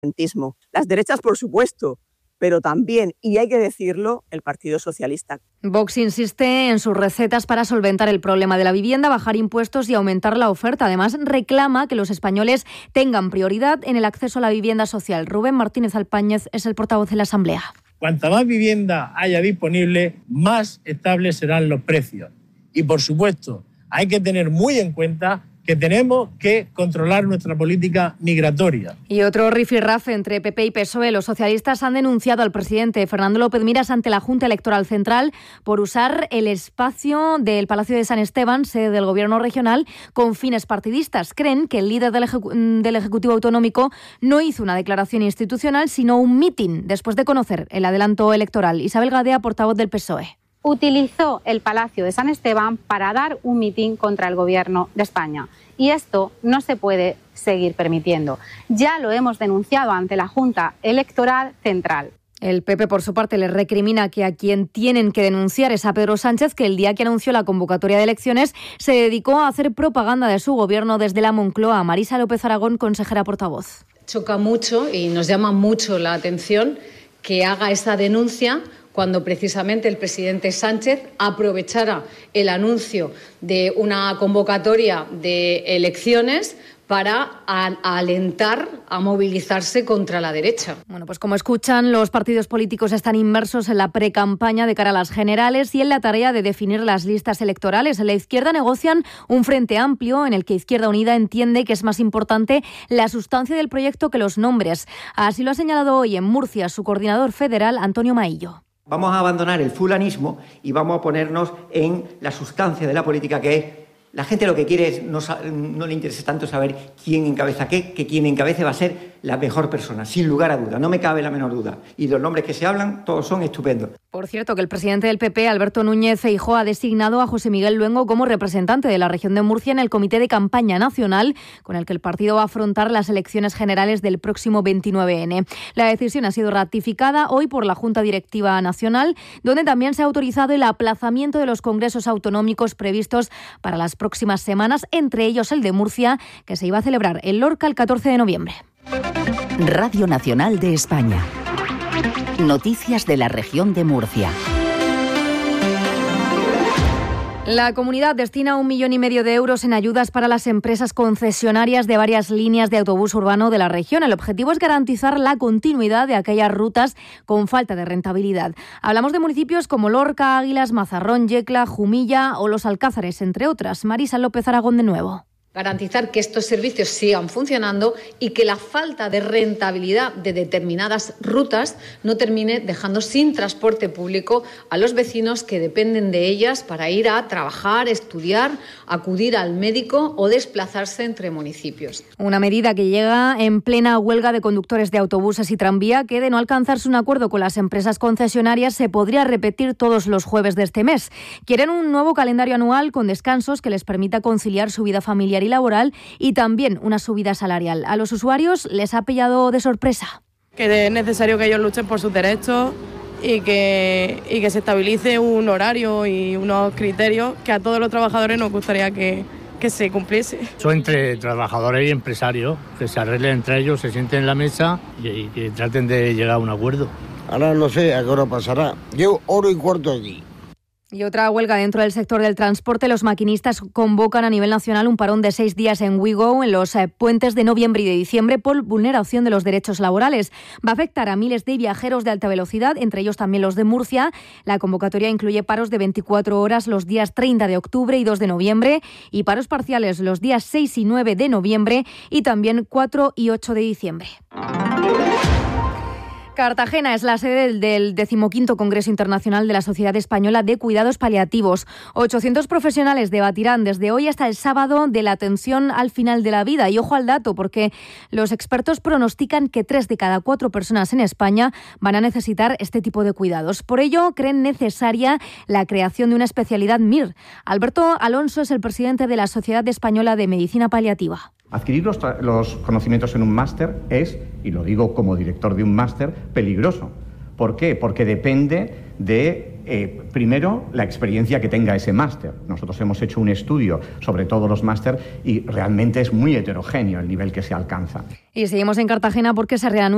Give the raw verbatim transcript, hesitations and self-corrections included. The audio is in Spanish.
independentismo. Las derechas, por supuesto, pero también, y hay que decirlo, el Partido Socialista. Vox insiste en sus recetas para solventar el problema de la vivienda, bajar impuestos y aumentar la oferta. Además, reclama que los españoles tengan prioridad en el acceso a la vivienda social. Rubén Martínez Alpáñez es el portavoz de la Asamblea. Cuanta más vivienda haya disponible, más estables serán los precios. Y, por supuesto, hay que tener muy en cuenta que tenemos que controlar nuestra política migratoria. Y otro rifirrafe entre P P y P S O E. Los socialistas han denunciado al presidente Fernando López Miras ante la Junta Electoral Central por usar el espacio del Palacio de San Esteban, sede del Gobierno regional, con fines partidistas. Creen que el líder del, ejecu- del Ejecutivo Autonómico no hizo una declaración institucional, sino un mitin, después de conocer el adelanto electoral. Isabel Gadea, portavoz del P S O E. Utilizó el Palacio de San Esteban para dar un mitin contra el Gobierno de España. Y esto no se puede seguir permitiendo. Ya lo hemos denunciado ante la Junta Electoral Central. El P P, por su parte, le recrimina que a quien tienen que denunciar es a Pedro Sánchez, que el día que anunció la convocatoria de elecciones se dedicó a hacer propaganda de su gobierno desde la Moncloa. Marisa López Aragón, consejera portavoz. Choca mucho y nos llama mucho la atención que haga esa denuncia cuando precisamente el presidente Sánchez aprovechara el anuncio de una convocatoria de elecciones para a- alentar a movilizarse contra la derecha. Bueno, pues como escuchan, los partidos políticos están inmersos en la precampaña de cara a las generales y en la tarea de definir las listas electorales. En la izquierda negocian un frente amplio en el que Izquierda Unida entiende que es más importante la sustancia del proyecto que los nombres. Así lo ha señalado hoy en Murcia su coordinador federal, Antonio Maillo. Vamos a abandonar el fulanismo y vamos a ponernos en la sustancia de la política, que es la gente lo que quiere es, no, no le interesa tanto saber quién encabeza qué, que quien encabece va a ser la mejor persona, sin lugar a duda, no me cabe la menor duda. Y los nombres que se hablan, todos son estupendos. Por cierto, que el presidente del P P, Alberto Núñez Feijóo, ha designado a José Miguel Luengo como representante de la región de Murcia en el Comité de Campaña Nacional, con el que el partido va a afrontar las elecciones generales del próximo veintinueve ene. La decisión ha sido ratificada hoy por la Junta Directiva Nacional, donde también se ha autorizado el aplazamiento de los congresos autonómicos previstos para las próximas semanas, entre ellos el de Murcia, que se iba a celebrar en Lorca el catorce de noviembre. Radio Nacional de España. Noticias de la región de Murcia. La comunidad destina un millón y medio de euros en ayudas para las empresas concesionarias de varias líneas de autobús urbano de la región. El objetivo es garantizar la continuidad de aquellas rutas con falta de rentabilidad. Hablamos de municipios como Lorca, Águilas, Mazarrón, Yecla, Jumilla o Los Alcázares, entre otras. Marisa López Aragón de nuevo. Garantizar que estos servicios sigan funcionando y que la falta de rentabilidad de determinadas rutas no termine dejando sin transporte público a los vecinos que dependen de ellas para ir a trabajar, estudiar, acudir al médico o desplazarse entre municipios. Una medida que llega en plena huelga de conductores de autobuses y tranvía, que de no alcanzarse un acuerdo con las empresas concesionarias se podría repetir todos los jueves de este mes. Quieren un nuevo calendario anual con descansos que les permita conciliar su vida familiar y laboral y también una subida salarial. A los usuarios les ha pillado de sorpresa. Que es necesario que ellos luchen por sus derechos y que, y que se estabilice un horario y unos criterios que a todos los trabajadores nos gustaría que, que se cumpliese. Son entre trabajadores y empresarios, que se arreglen entre ellos, se sienten en la mesa y, y que traten de llegar a un acuerdo. Ahora no sé a qué hora pasará. Llevo hora y cuarto aquí. Y otra huelga dentro del sector del transporte. Los maquinistas convocan a nivel nacional un parón de seis días en WeGo en los eh, puentes de noviembre y de diciembre por vulneración de los derechos laborales. Va a afectar a miles de viajeros de alta velocidad, entre ellos también los de Murcia. La convocatoria incluye paros de veinticuatro horas los días treinta de octubre y dos de noviembre y paros parciales los días seis y nueve de noviembre y también cuatro y ocho de diciembre. Cartagena es la sede del, del decimoquinto Congreso Internacional de la Sociedad Española de Cuidados Paliativos. ochocientos profesionales debatirán desde hoy hasta el sábado de la atención al final de la vida. Y ojo al dato, porque los expertos pronostican que tres de cada cuatro personas en España van a necesitar este tipo de cuidados. Por ello, creen necesaria la creación de una especialidad M I R. Alberto Alonso es el presidente de la Sociedad Española de Medicina Paliativa. Adquirir los, los conocimientos en un máster es, y lo digo como director de un máster, peligroso. ¿Por qué? Porque depende de, eh, primero, la experiencia que tenga ese máster. Nosotros hemos hecho un estudio sobre todos los máster y realmente es muy heterogéneo el nivel que se alcanza. Y seguimos en Cartagena porque se reanuda